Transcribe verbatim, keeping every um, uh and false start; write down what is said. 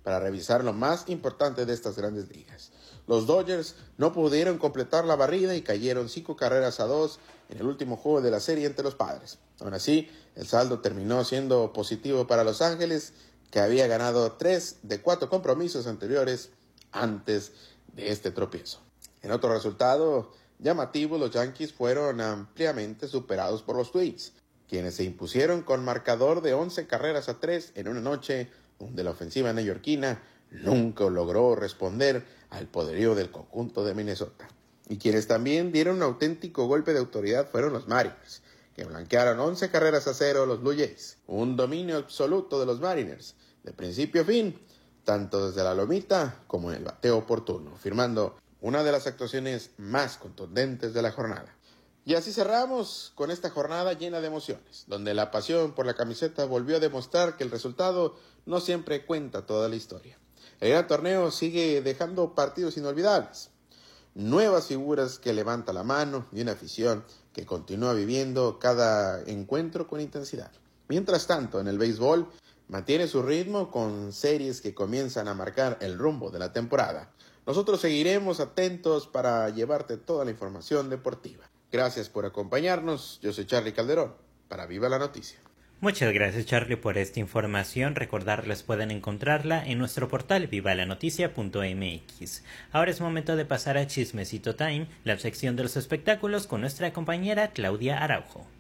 para revisar lo más importante de estas grandes ligas. Los Dodgers no pudieron completar la barrida y cayeron cinco carreras a dos en el último juego de la serie ante los Padres. Aún así, el saldo terminó siendo positivo para Los Ángeles, que había ganado tres de cuatro compromisos anteriores antes de este tropiezo. En otro resultado llamativo, los Yankees fueron ampliamente superados por los Twins, quienes se impusieron con marcador de once carreras a tres en una noche donde la ofensiva neoyorquina nunca logró responder al poderío del conjunto de Minnesota. Y quienes también dieron un auténtico golpe de autoridad fueron los Mariners, que blanquearon once carreras a cero a los Blue Jays. Un dominio absoluto de los Mariners, de principio a fin, tanto desde la lomita como en el bateo oportuno, firmando una de las actuaciones más contundentes de la jornada. Y así cerramos con esta jornada llena de emociones, donde la pasión por la camiseta volvió a demostrar que el resultado no siempre cuenta toda la historia. El gran torneo sigue dejando partidos inolvidables, nuevas figuras que levanta la mano y una afición que continúa viviendo cada encuentro con intensidad. Mientras tanto, en el béisbol mantiene su ritmo con series que comienzan a marcar el rumbo de la temporada. Nosotros seguiremos atentos para llevarte toda la información deportiva. Gracias por acompañarnos. Yo soy Charlie Calderón para Viva la Noticia. Muchas gracias, Charlie, por esta información. Recordarles pueden encontrarla en nuestro portal viva la noticia punto m x. Ahora es momento de pasar a Chismecito Time, la sección de los espectáculos con nuestra compañera Claudia Araujo.